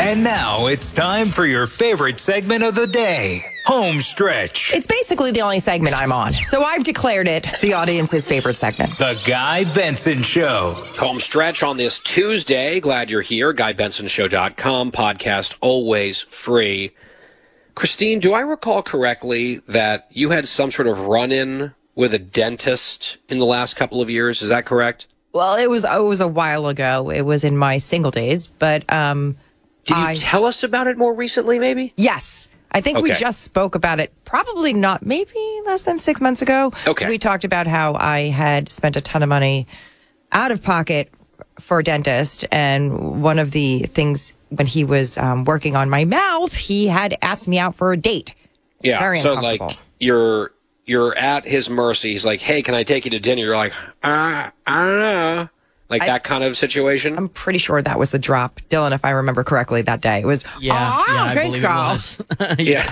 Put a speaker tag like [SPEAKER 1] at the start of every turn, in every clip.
[SPEAKER 1] And now it's time for your favorite segment of the day, Home Stretch.
[SPEAKER 2] It's basically the only segment I'm on, so I've declared it the audience's favorite segment.
[SPEAKER 1] The Guy Benson Show.
[SPEAKER 3] Home Stretch on this Tuesday. Glad you're here. GuyBensonShow.com. Podcast always free. Christine, do I recall correctly that you had some sort of run-in with a dentist in the last couple of years? Is that correct?
[SPEAKER 2] Well, it was a while ago. It was in my single days, but
[SPEAKER 3] did you tell us about it more recently, maybe?
[SPEAKER 2] Yes. I think we just spoke about it probably not, maybe less than 6 months ago.
[SPEAKER 3] Okay.
[SPEAKER 2] We talked about how I had spent a ton of money out of pocket for a dentist. And one of the things when he was working on my mouth, he had asked me out for a date.
[SPEAKER 3] Yeah.
[SPEAKER 2] Very
[SPEAKER 3] so
[SPEAKER 2] uncomfortable.
[SPEAKER 3] like you're at his mercy. He's like, hey, can I take you to dinner? You're like, I don't know. Like that kind of situation?
[SPEAKER 2] I'm pretty sure that was the drop, Dylan, if I remember correctly that day. It was,
[SPEAKER 4] I believe it was.
[SPEAKER 3] Yeah.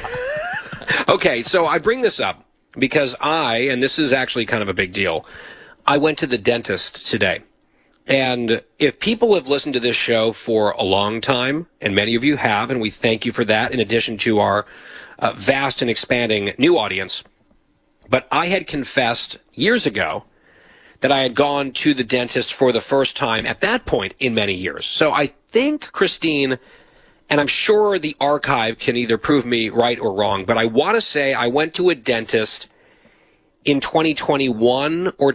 [SPEAKER 3] Okay, so I bring this up because and this is actually kind of a big deal, I went to the dentist today. And if people have listened to this show for a long time, and many of you have, and we thank you for that, in addition to our vast and expanding new audience, but I had confessed years ago that I had gone to the dentist for the first time at that point in many years. So I think, Christine, and I'm sure the archive can either prove me right or wrong, but I want to say I went to a dentist in 2021 or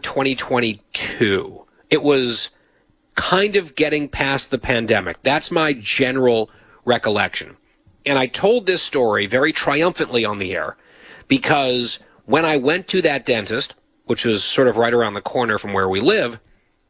[SPEAKER 3] 2022. It was kind of getting past the pandemic. That's my general recollection. And I told this story very triumphantly on the air because when I went to that dentist, which was sort of right around the corner from where we live,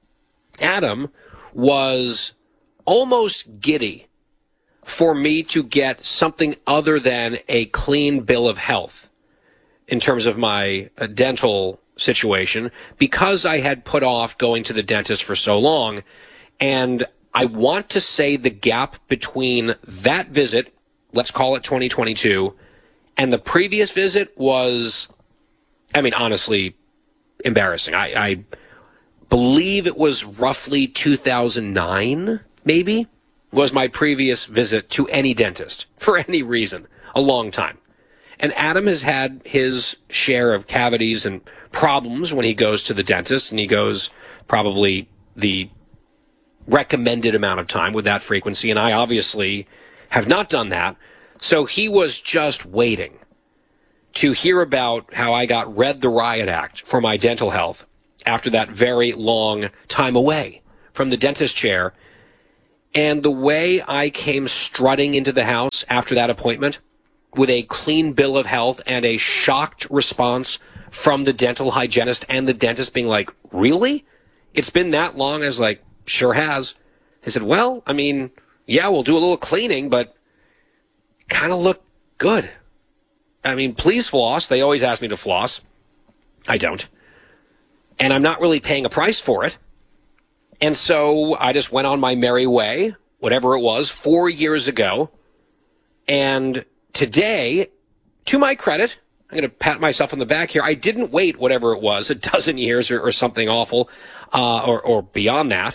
[SPEAKER 3] Adam was almost giddy for me to get something other than a clean bill of health in terms of my dental situation because I had put off going to the dentist for so long. And I want to say the gap between that visit, let's call it 2022, and the previous visit was, I mean, honestly, embarrassing. I believe it was roughly 2009, maybe, was my previous visit to any dentist for any reason, a long time. And Adam has had his share of cavities and problems when he goes to the dentist, and he goes probably the recommended amount of time with that frequency, and I obviously have not done that. So he was just waiting to hear about how I got read the riot act for my dental health after that very long time away from the dentist chair. And the way I came strutting into the house after that appointment with a clean bill of health and a shocked response from the dental hygienist and the dentist being like, really? It's been that long? I was like, sure has. He said, well, I mean, yeah, we'll do a little cleaning, but kind of look good. I mean, please floss. They always ask me to floss. I don't. And I'm not really paying a price for it. And so I just went on my merry way, whatever it was, 4 years ago. And today, to my credit, I'm going to pat myself on the back here. I didn't wait, whatever it was, a dozen years or something awful, or beyond that.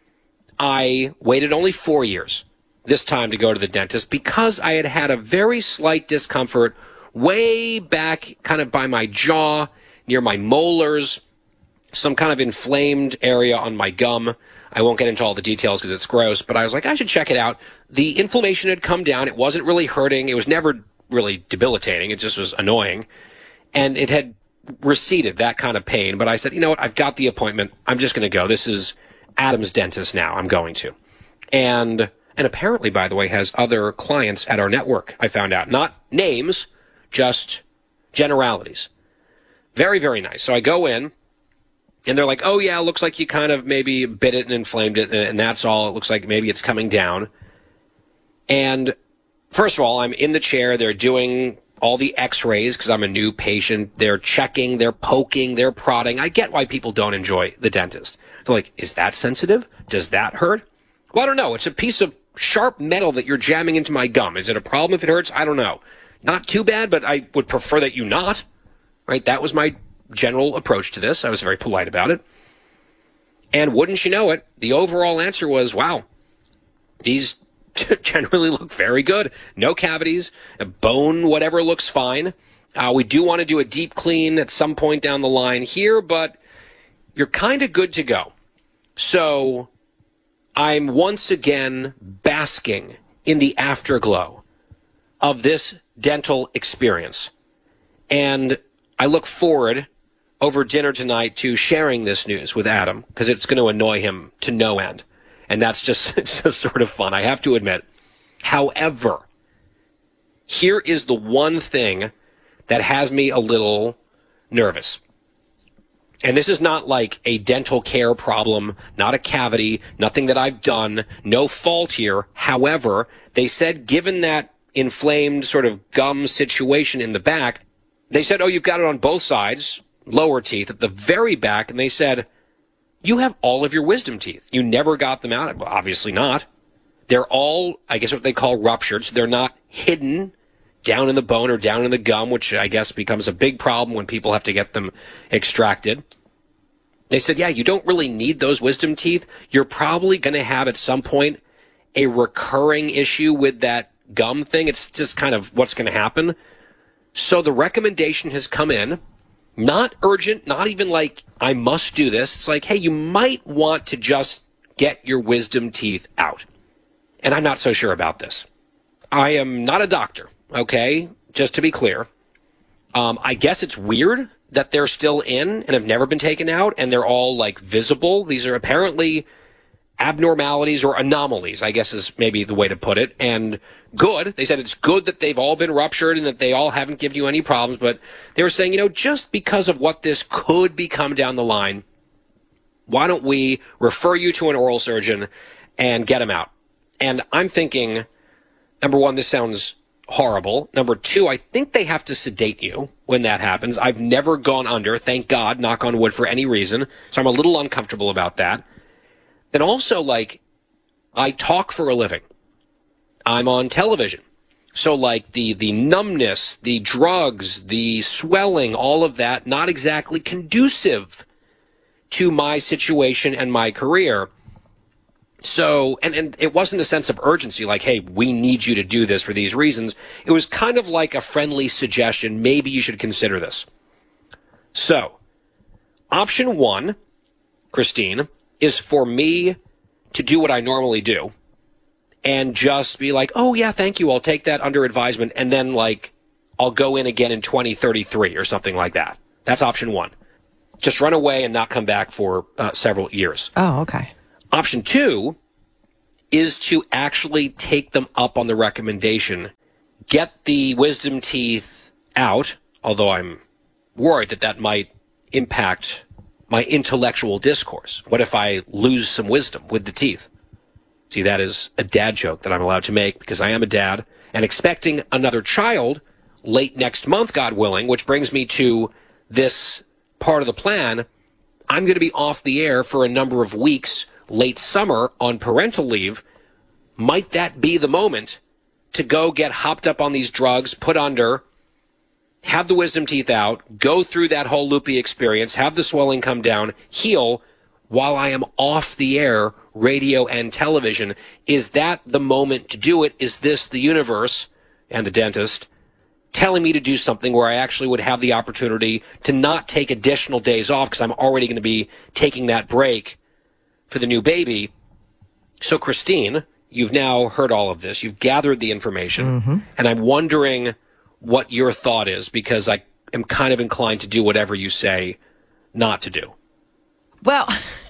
[SPEAKER 3] I waited only 4 years this time to go to the dentist because I had had a very slight discomfort way back kind of by my jaw, near my molars, some kind of inflamed area on my gum. I won't get into all the details because it's gross, but I was like, I should check it out. The inflammation had come down. It wasn't really hurting. It was never really debilitating. It just was annoying. And it had receded, that kind of pain. But I said, you know what? I've got the appointment. I'm just going to go. This is Adam's dentist now. I'm going to. And apparently, by the way, has other clients at our network, I found out. Not names, just generalities. Very, very nice. So I go in, and they're like, oh, yeah, it looks like you kind of maybe bit it and inflamed it, and that's all. It looks like maybe it's coming down. And first of all, I'm in the chair. They're doing all the x-rays because I'm a new patient. They're checking, they're poking, they're prodding. I get why people don't enjoy the dentist. They're like, is that sensitive? Does that hurt? Well, I don't know. It's a piece of sharp metal that you're jamming into my gum. Is it a problem if it hurts? I don't know. Not too bad, but I would prefer that you not. Right? That was my general approach to this. I was very polite about it. And wouldn't you know it, the overall answer was, wow, these generally look very good. No cavities, bone, whatever looks fine. We do want to do a deep clean at some point down the line here, but you're kind of good to go. So I'm once again basking in the afterglow of this dental experience. And I look forward over dinner tonight to sharing this news with Adam, because it's going to annoy him to no end. And that's just, it's just sort of fun, I have to admit. However, here is the one thing that has me a little nervous. And this is not like a dental care problem, not a cavity, nothing that I've done, no fault here. However, they said given that inflamed sort of gum situation in the back, they said, oh, you've got it on both sides, lower teeth at the very back, and they said, you have all of your wisdom teeth. You never got them out. Well, obviously not. They're all, I guess, what they call ruptured, so they're not hidden down in the bone or down in the gum, which I guess becomes a big problem when people have to get them extracted. They said, yeah, you don't really need those wisdom teeth. You're probably going to have at some point a recurring issue with that gum thing. It's just kind of what's going to happen. So the recommendation has come in. Not urgent, not even like, I must do this. It's like, hey, you might want to just get your wisdom teeth out. And I'm not so sure about this. I am not a doctor, okay? Just to be clear. I guess it's weird that they're still in and have never been taken out, and they're all, like, visible. These are apparently abnormalities or anomalies, I guess is maybe the way to put it. And good. They said it's good that they've all been ruptured and that they all haven't given you any problems. But they were saying, just because of what this could become down the line, why don't we refer you to an oral surgeon and get them out? And I'm thinking, number one, this sounds horrible. Number two, I think they have to sedate you when that happens. I've never gone under, thank God, knock on wood, for any reason. So I'm a little uncomfortable about that. And also, like, I talk for a living. I'm on television. So, like, the numbness, the drugs, the swelling, all of that, not exactly conducive to my situation and my career. So, and it wasn't a sense of urgency, like, hey, we need you to do this for these reasons. It was kind of like a friendly suggestion. Maybe you should consider this. So, option one, Christine, is for me to do what I normally do and just be like, oh, yeah, thank you. I'll take that under advisement. And then, like, I'll go in again in 2033 or something like that. That's option one. Just run away and not come back for several years.
[SPEAKER 2] Oh, okay.
[SPEAKER 3] Option two is to actually take them up on the recommendation, get the wisdom teeth out, although I'm worried that that might impact my intellectual discourse. What if I lose some wisdom with the teeth? See, that is a dad joke that I'm allowed to make because I am a dad and expecting another child late next month, God willing, which brings me to this part of the plan. I'm going to be off the air for a number of weeks late summer on parental leave. Might that be the moment to go get hopped up on these drugs, put under, have the wisdom teeth out, go through that whole loopy experience, have the swelling come down, heal, while I am off the air, radio and television? Is that the moment to do it? Is this the universe and the dentist telling me to do something where I actually would have the opportunity to not take additional days off because I'm already going to be taking that break for the new baby? So, Christine, you've now heard all of this. You've gathered the information. And I'm wondering what your thought is, because I am kind of inclined to do whatever you say not to do.
[SPEAKER 2] Well,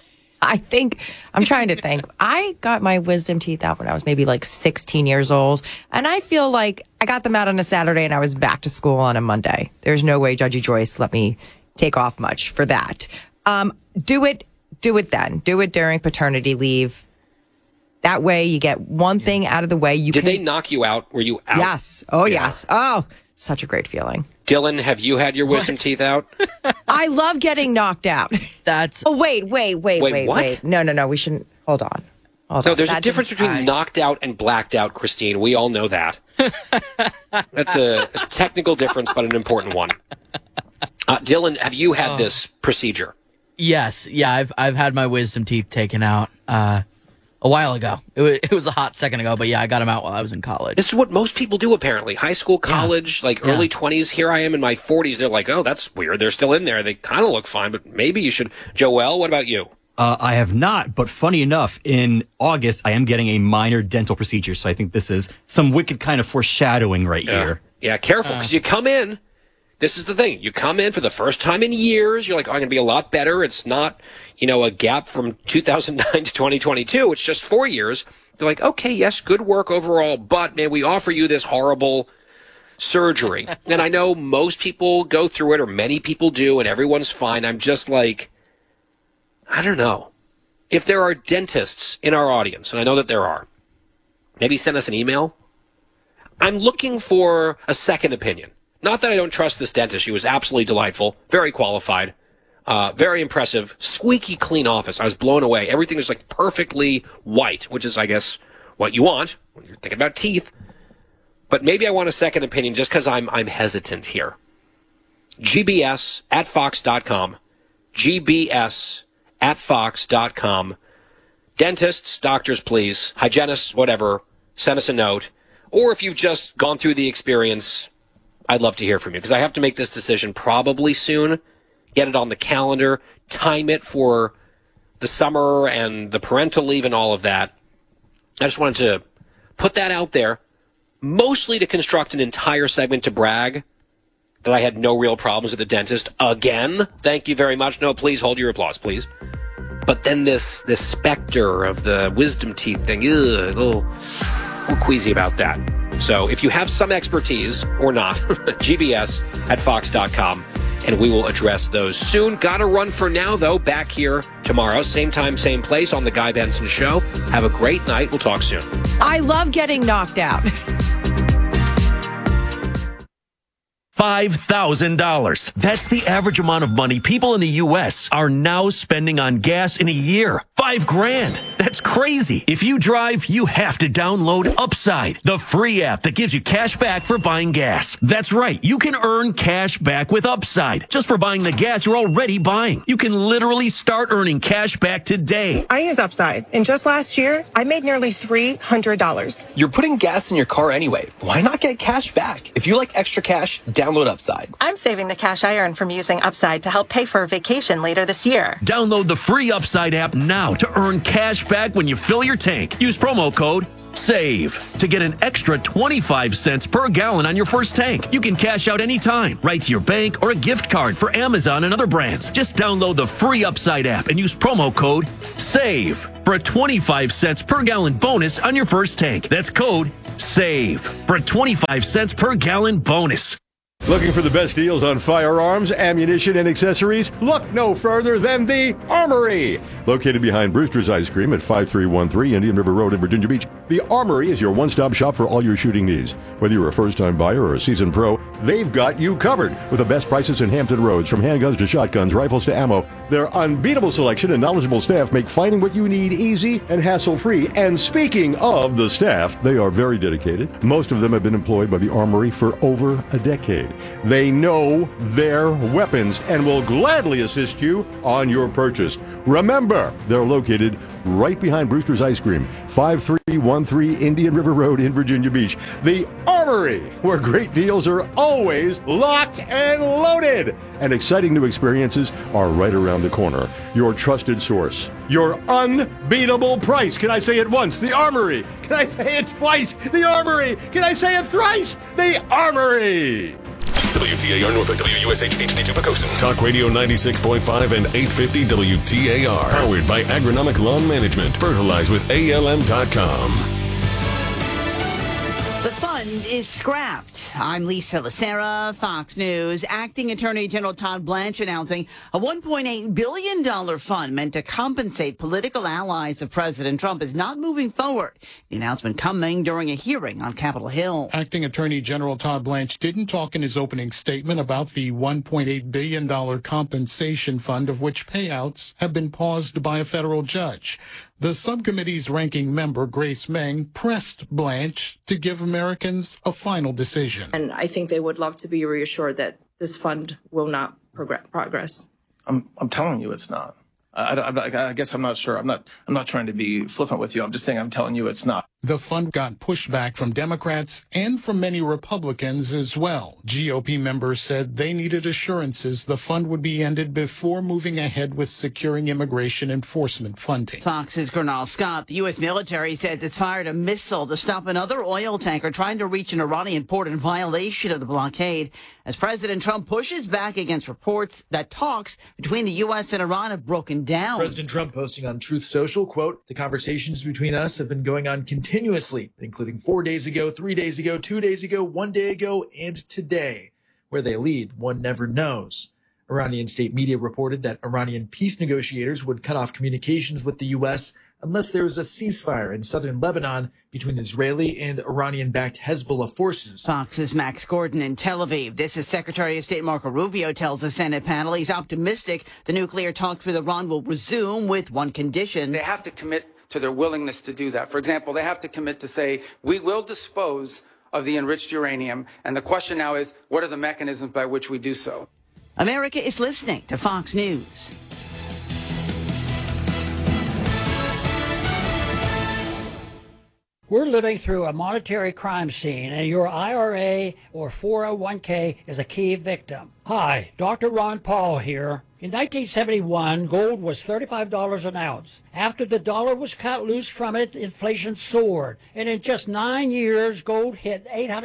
[SPEAKER 2] I'm trying to think. I got my wisdom teeth out when I was maybe like 16 years old. And I feel like I got them out on a Saturday and I was back to school on a Monday. There's no way Judgy Joyce let me take off much for that. Do it then. Do it during paternity leave. That way you get one thing out of the way.
[SPEAKER 3] Did they knock you out? Were you out?
[SPEAKER 2] Yes. Oh, yeah. Yes. Oh, such a great feeling.
[SPEAKER 3] Dylan, have you had your wisdom teeth out?
[SPEAKER 2] I love getting knocked out.
[SPEAKER 4] That's...
[SPEAKER 2] Oh, wait.
[SPEAKER 3] What?
[SPEAKER 2] No. We shouldn't. Hold on.
[SPEAKER 3] No, there's a difference between knocked out and blacked out, Christine. We all know that. That's a technical difference, but an important one. Dylan, have you had this procedure?
[SPEAKER 4] Yes. Yeah, I've had my wisdom teeth taken out. A while ago. It was a hot second ago, but yeah, I got them out while I was in college.
[SPEAKER 3] This is what most people do, apparently. High school, college, early 20s. Here I am in my 40s. They're like, oh, that's weird. They're still in there. They kind of look fine, but maybe you should. Joel, what about you?
[SPEAKER 5] I have not, but funny enough, in August, I am getting a minor dental procedure, so I think this is some wicked kind of foreshadowing right here.
[SPEAKER 3] Yeah, careful, because you come in. This is the thing. You come in for the first time in years. You're like, oh, I'm going to be a lot better. It's not, a gap from 2009 to 2022. It's just 4 years. They're like, okay, yes, good work overall, but, man, we offer you this horrible surgery. And I know most people go through it, or many people do, and everyone's fine. I'm just like, I don't know. If there are dentists in our audience, and I know that there are, maybe send us an email. I'm looking for a second opinion. Not that I don't trust this dentist. She was absolutely delightful, very qualified, very impressive, squeaky clean office. I was blown away. Everything was like perfectly white, which is, I guess, what you want when you're thinking about teeth. But maybe I want a second opinion just because I'm hesitant here. GBS@Fox.com. GBS@Fox.com. Dentists, doctors, please. Hygienists, whatever. Send us a note. Or if you've just gone through the experience, I'd love to hear from you, because I have to make this decision probably soon. Get it on the calendar. Time it for the summer and the parental leave and all of that. I just wanted to put that out there, mostly to construct an entire segment to brag that I had no real problems with the dentist again. Thank you very much. No, please hold your applause, please. But then this specter of the wisdom teeth thing, a little queasy about that. So if you have some expertise or not, GBS@Fox.com, and we will address those soon. Gotta run for now, though. Back here tomorrow, same time, same place on The Guy Benson Show. Have a great night. We'll talk soon.
[SPEAKER 2] I love getting knocked out.
[SPEAKER 6] $5,000. That's the average amount of money people in the U.S. are now spending on gas in a year. $5,000. That's crazy. If you drive, you have to download Upside, the free app that gives you cash back for buying gas. That's right. You can earn cash back with Upside just for buying the gas you're already buying. You can literally start earning cash back today.
[SPEAKER 7] I use Upside, and just last year, I made nearly $300.
[SPEAKER 8] You're putting gas in your car anyway. Why not get cash back? If you like extra cash, download Upside.
[SPEAKER 9] I'm saving the cash I earn from using Upside to help pay for a vacation later this year.
[SPEAKER 6] Download the free Upside app now to earn cash back when you fill your tank. Use promo code SAVE to get an extra 25 cents per gallon on your first tank. You can cash out anytime, right to your bank or a gift card for Amazon and other brands. Just download the free Upside app and use promo code SAVE for a 25 cents per gallon bonus on your first tank. That's code SAVE for a 25 cents per gallon bonus.
[SPEAKER 10] Looking for the best deals on firearms, ammunition, and accessories? Look no further than the Armory. Located behind Brewster's Ice Cream at 5313 Indian River Road in Virginia Beach, the Armory is your one-stop shop for all your shooting needs. Whether you're a first-time buyer or a seasoned pro, they've got you covered with the best prices in Hampton Roads, from handguns to shotguns, rifles to ammo. Their unbeatable selection and knowledgeable staff make finding what you need easy and hassle-free. And speaking of the staff, they are very dedicated. Most of them have been employed by the Armory for over a decade. They know their weapons and will gladly assist you on your purchase. Remember, they're located right behind Brewster's Ice Cream, 5313 Indian River Road in Virginia Beach. The Armory, where great deals are always locked and loaded. And exciting new experiences are right around the corner. Your trusted source. Your unbeatable price. Can I say it once? The Armory. Can I say it twice? The Armory. Can I say it thrice? The Armory.
[SPEAKER 11] WTAR Norfolk, WUSH HD2 Pocosin. Talk Radio 96.5 and 850 WTAR. Powered by Agronomic Lawn Management. Fertilize with ALM.com.
[SPEAKER 12] The fund is scrapped. I'm Lisa Lacera, Fox News. Acting Attorney General Todd Blanche announcing a $1.8 billion fund meant to compensate political allies of President Trump is not moving forward. The announcement coming during a hearing on Capitol Hill.
[SPEAKER 13] Acting Attorney General Todd Blanche didn't talk in his opening statement about the $1.8 billion compensation fund, of which payouts have been paused by a federal judge. The subcommittee's ranking member, Grace Meng, pressed Blanche to give Americans a final decision.
[SPEAKER 14] And I think they would love to be reassured that this fund will not progress.
[SPEAKER 15] I'm telling you it's not.
[SPEAKER 14] I guess I'm not sure. I'm not trying to be flippant with you. I'm just saying I'm telling you it's not.
[SPEAKER 13] The fund got pushback from Democrats and from many Republicans as well. GOP members said they needed assurances the fund would be ended before moving ahead with securing immigration enforcement funding.
[SPEAKER 12] Fox's Gernal Scott. The U.S. military says it's fired a missile to stop another oil tanker trying to reach an Iranian port in violation of the blockade, as President Trump pushes back against reports that talks between the U.S. and Iran have broken down.
[SPEAKER 15] President Trump posting on Truth Social, quote, "The conversations between us have been going on continuously, including 4 days ago, 3 days ago, 2 days ago, 1 day ago, and today. Where they lead, one never knows." Iranian state media reported that Iranian peace negotiators would cut off communications with the U.S. unless there was a ceasefire in southern Lebanon between Israeli and Iranian-backed Hezbollah forces.
[SPEAKER 12] Fox's Max Gordon in Tel Aviv. This is Secretary of State Marco Rubio tells the Senate panel he's optimistic the nuclear talks with Iran will resume with one condition.
[SPEAKER 16] They have to commit to their willingness to do that. For example, they have to commit to say, we will dispose of the enriched uranium. And the question now is, what are the mechanisms by which we do so?
[SPEAKER 12] America is listening to Fox News.
[SPEAKER 17] We're living through a monetary crime scene, and your IRA or 401k is a key victim. Hi, Dr. Ron Paul here. In 1971, gold was $35 an ounce. After the dollar was cut loose from it, inflation soared. And in just 9 years, gold hit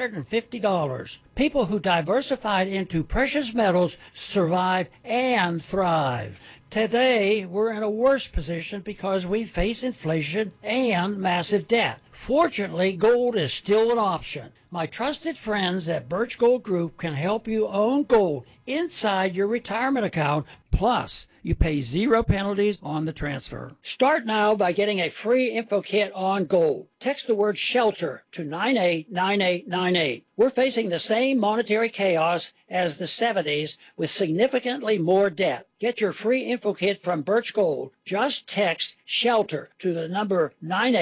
[SPEAKER 17] $850. People who diversified into precious metals survived and thrived. Today, we're in a worse position because we face inflation and massive debt. Fortunately, gold is still an option. My trusted friends at Birch Gold Group can help you own gold inside your retirement account. Plus, you pay 0 penalties on the transfer. Start now by getting a free info kit on gold. Text the word SHELTER to 989898. We're facing the same monetary chaos as the 70s with significantly more debt. Get your free info kit from Birch Gold. Just text SHELTER to the number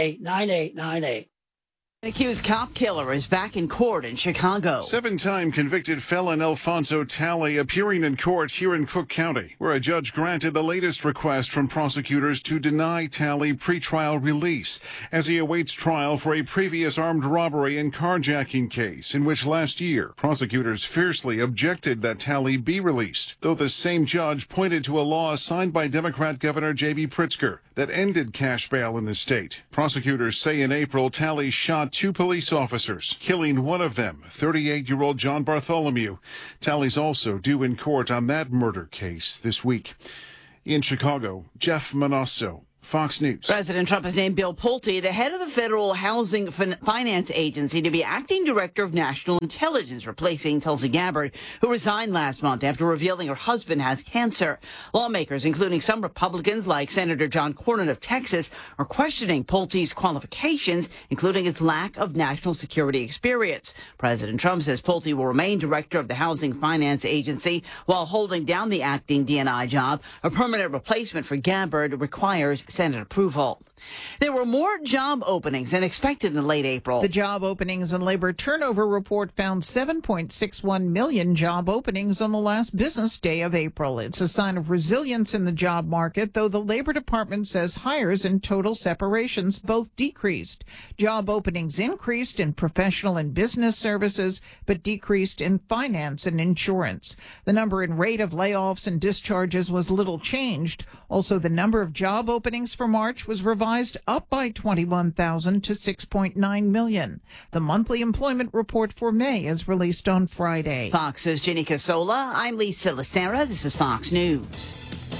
[SPEAKER 17] 989898.
[SPEAKER 12] An accused cop killer is back in court in Chicago.
[SPEAKER 18] 7-time convicted felon Alfonso Talley appearing in court here in Cook County, where a judge granted the latest request from prosecutors to deny Talley pretrial release as he awaits trial for a previous armed robbery and carjacking case in which last year prosecutors fiercely objected that Talley be released, though the same judge pointed to a law signed by Democrat Governor J.B. Pritzker that ended cash bail in the state. Prosecutors say in April Talley shot 2 police officers, killing one of them, 38-year-old John Bartholomew. Talley's also due in court on that murder case this week. In Chicago, Jeff Manasso, Fox News.
[SPEAKER 12] President Trump has named Bill Pulte, the head of the Federal Housing Finance Agency, to be acting director of national intelligence, replacing Tulsi Gabbard, who resigned last month after revealing her husband has cancer. Lawmakers, including some Republicans like Senator John Cornyn of Texas, are questioning Pulte's qualifications, including his lack of national security experience. President Trump says Pulte will remain director of the Housing Finance Agency while holding down the acting DNI job. A permanent replacement for Gabbard requires Senate approval. There were more job openings than expected in late April.
[SPEAKER 19] The Job Openings and Labor Turnover Report found 7.61 million job openings on the last business day of April. It's a sign of resilience in the job market, though the Labor Department says hires and total separations both decreased. Job openings increased in professional and business services, but decreased in finance and insurance. The number and rate of layoffs and discharges was little changed. Also, the number of job openings for March was revised up by 21,000 to 6.9 million. The monthly employment report for May is released on Friday.
[SPEAKER 12] Fox's Ginny Casola. I'm Lisa Lacera. This is Fox News.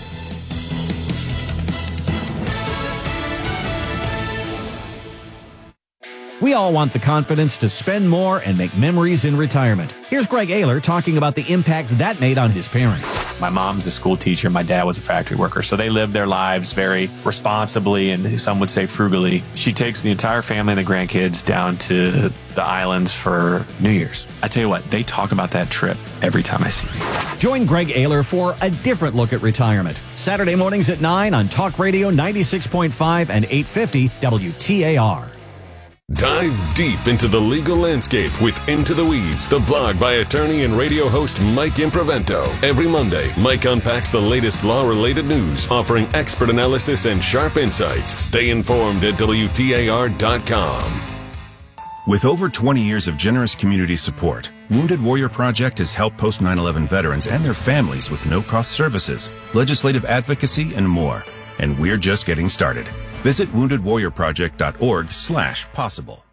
[SPEAKER 20] We all want the confidence to spend more and make memories in retirement. Here's Greg Ayler talking about the impact that made on his parents.
[SPEAKER 21] My mom's a school teacher. My dad was a factory worker. So they lived their lives very responsibly and some would say frugally. She takes the entire family and the grandkids down to the islands for New Year's. I tell you what, they talk about that trip every time I see them.
[SPEAKER 20] Join Greg Ayler for a different look at retirement. Saturday mornings at 9 on Talk Radio 96.5 and 850 WTAR.
[SPEAKER 11] Dive deep into the legal landscape with Into the Weeds, the blog by attorney and radio host Mike Improvento. Every Monday, Mike unpacks the latest law-related news, offering expert analysis and sharp insights. Stay informed at WTAR.com.
[SPEAKER 1] With over 20 years of generous community support, Wounded Warrior Project has helped post 9/11 veterans and their families with no-cost services, legislative advocacy, and more. And we're just getting started. Visit woundedwarriorproject.org/possible.